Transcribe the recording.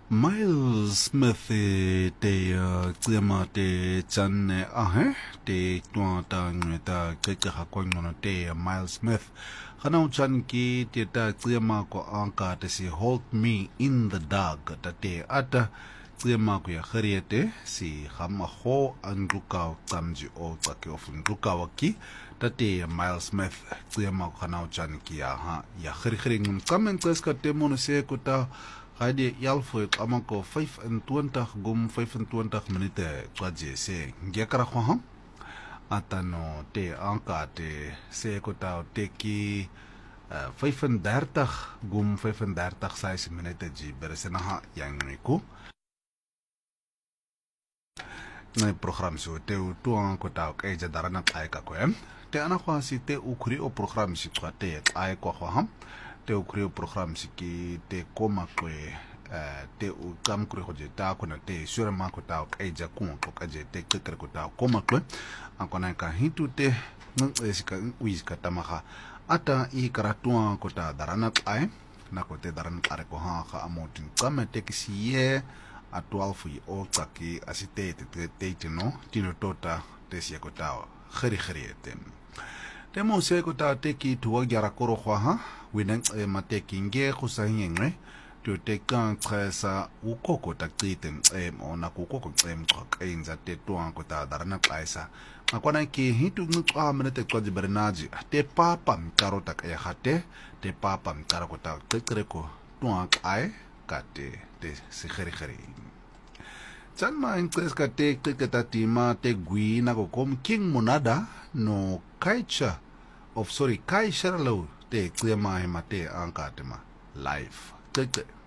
Miles Smith te tsema te channe te tuanta ngeta keke hakwangono te Miles Smith kana uchan ki te ta tsema ko anka te si hold me in the dark ta te ata tsema ko ya khariete si khama ho angluka tsamji o tsake of ngluka waki ta te Miles Smith tsema ko kana uchan ki ya khari ngum tsamen tseska te mono se ko ta Hadi yalfo amako 25 gum 25 minute twaje se ngekara khwa atano te anka te se kota te ki 35 gum 35 6 minute ji beresena yang niku na program so te tu anko ta ke jadarana kai ka ko te ana khwa si te ukri o program si twate ai ko khwa te ukri o program si ki te koma kwe te u kam kuri hoje ta kona te sura ma ko ta ke ja kun ko ka je te kekere ko ta koma kwe akona ka hitu te sika uiska tamaha ata I karatua ko ta darana ai na ko te darana kare ko ha amotin kame te kisiye a 12 o tsaki asite te no tino tota te sia ko ta khari te mo se ko ta te ki tuwa gyara koro khwa winang mate kinge khusahingwe to te kan tresa u koko ta tsiten ona ku koko tsok enza te tuwa ko ta darana klaisa akwana ki hitu ngqa mene te kwaji bernaji te papa mkaro ta ya hate te papa mkaro ko ta tekere ko tuwa kai ka te se khari chan ma ingles ka te ta tima te gui na ko kom king monada no kaicha of sorry kai sharlo te klema mate anka tema life